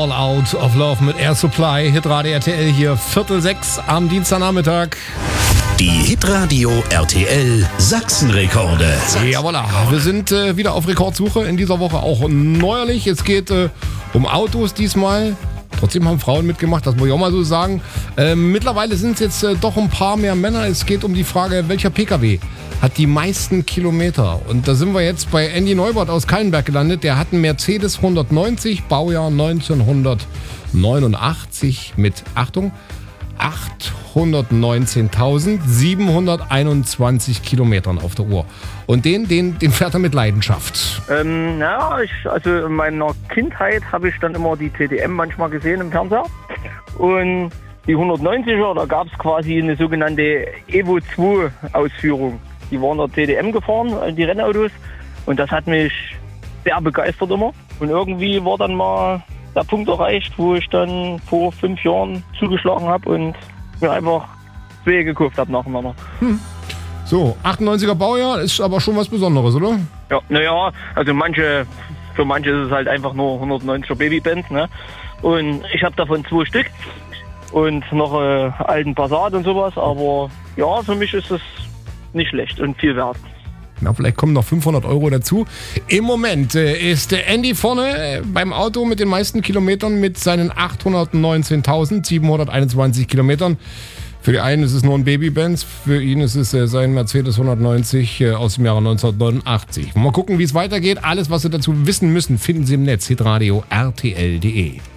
All Out of Love mit Air Supply. Hitradio RTL hier, 5:45 am Dienstagnachmittag. Die Hitradio RTL Sachsenrekorde. Jawolla, wir sind wieder auf Rekordsuche in dieser Woche, auch neuerlich. Es geht um Autos diesmal. Trotzdem haben Frauen mitgemacht, das muss ich auch mal so sagen. Mittlerweile sind es jetzt doch ein paar mehr Männer. Es geht um die Frage, welcher PKW hat die meisten Kilometer? Und da sind wir jetzt bei Andy Neubert aus Kallenberg gelandet. Der hat einen Mercedes 190, Baujahr 1989 mit, Achtung, 819.721 Kilometern auf der Uhr. Und den fährt er mit Leidenschaft. Also in meiner Kindheit habe ich dann immer die TDM manchmal gesehen im Fernseher. Und die 190er, da gab es quasi eine sogenannte Evo 2 Ausführung. Die waren der TDM gefahren, die Rennautos. Und das hat mich sehr begeistert immer. Und irgendwie war dann mal der Punkt erreicht, wo ich dann vor 5 Jahren zugeschlagen habe und mir einfach zwei gekauft habe nacheinander. So, 98er Baujahr ist aber schon was Besonderes, oder? Ja, naja, also für manche ist es halt einfach nur 190er Babybenz, ne? Und ich habe davon 2 Stück und noch alten Passat und sowas, aber ja, für mich ist es nicht schlecht und viel wert. Na, vielleicht kommen noch 500 Euro dazu. Im Moment ist Andy vorne beim Auto mit den meisten Kilometern mit seinen 819.721 Kilometern. Für die einen ist es nur ein Baby-Benz, für ihn ist es sein Mercedes 190 aus dem Jahre 1989. Mal gucken, wie es weitergeht. Alles, was Sie dazu wissen müssen, finden Sie im Netz, hitradio rtl.de.